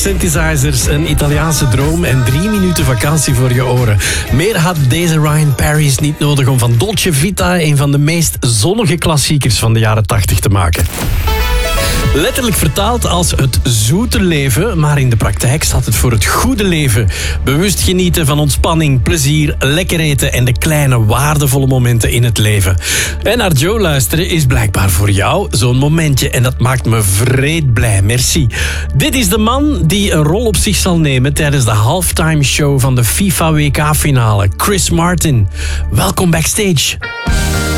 synthesizers, een Italiaanse droom en 3 minuten vakantie voor je oren. Meer had deze Ryan Paris niet nodig om van Dolce Vita een van de meest zonnige klassiekers van de jaren 80 te maken. Letterlijk vertaald als het zoete leven, maar in de praktijk staat het voor het goede leven. Bewust genieten van ontspanning, plezier, lekker eten en de kleine waardevolle momenten in het leven. En naar Joe luisteren is blijkbaar voor jou zo'n momentje en dat maakt me vreed blij. Merci. Dit is de man die een rol op zich zal nemen tijdens de halftime show van de FIFA WK-finale. Chris Martin. Welkom backstage.